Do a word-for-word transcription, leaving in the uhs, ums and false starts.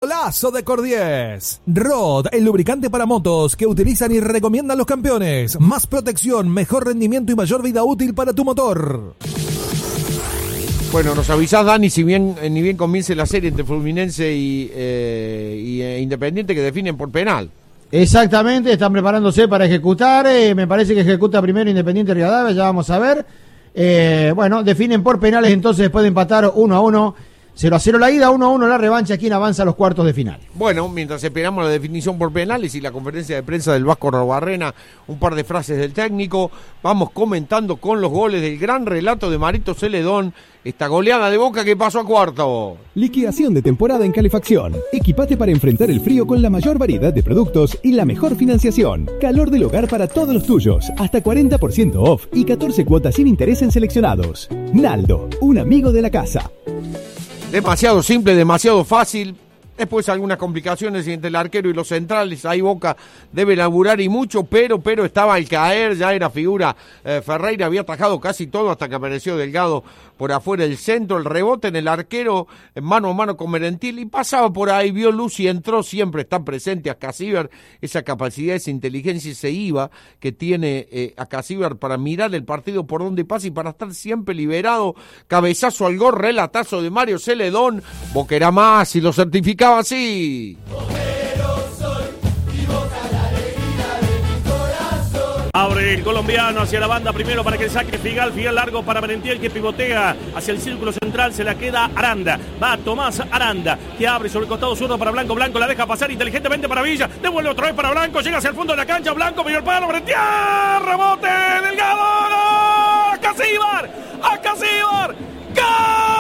Golazo de Cordies. Rod, el lubricante para motos que utilizan y recomiendan los campeones. Más protección, mejor rendimiento y mayor vida útil para tu motor. Bueno, nos avisás, Dani, si bien ni bien comience la serie entre Fluminense y, eh, y eh, Independiente, que definen por penal. Exactamente, están preparándose para ejecutar. Eh, me parece que ejecuta primero Independiente Rivadavia, ya vamos a ver. Eh, bueno, definen por penales, entonces después de empatar uno a uno. cero a cero la ida, uno a uno la revancha. ¿Quién avanza a los cuartos de final? Bueno, mientras esperamos la definición por penales y la conferencia de prensa del Vasco Robarrena, un par de frases del técnico, vamos comentando con los goles del gran relato de Marito Celedón, esta goleada de Boca que pasó a cuarto. Liquidación de temporada en calefacción. Equipate para enfrentar el frío con la mayor variedad de productos y la mejor financiación. Calor del hogar para todos los tuyos. Hasta cuarenta por ciento off y catorce cuotas sin interés en seleccionados. Naldo, un amigo de la casa. Demasiado simple, demasiado fácil. Después algunas complicaciones entre el arquero y los centrales. Ahí Boca debe laburar y mucho, pero pero estaba al caer, ya era figura. Eh, Ferreira había atajado casi todo hasta que apareció Delgado por afuera del centro. El rebote en el arquero, mano a mano con Merentiel, y pasaba por ahí, vio luz y entró. Siempre está presente Acasíbar, esa capacidad, esa inteligencia, ese I V A que tiene eh, Acasíbar para mirar el partido por donde pasa y para estar siempre liberado. Cabezazo al gol, relatazo de Mario Celedón. Boca era más y lo certificaba así. Abre el colombiano hacia la banda primero para que saque Figal. Figal largo para Merentiel, que pivotea hacia el círculo central. Se la queda Aranda. Va Tomás Aranda, que abre sobre el costado zurdo para Blanco. Blanco la deja pasar inteligentemente para Villa. Devuelve otra vez para Blanco. Llega hacia el fondo de la cancha. Blanco, pidió el palo. Merentiel. Rebote. Delgado. ¡Acasíbar! ¡Acasíbar! ¡Gol!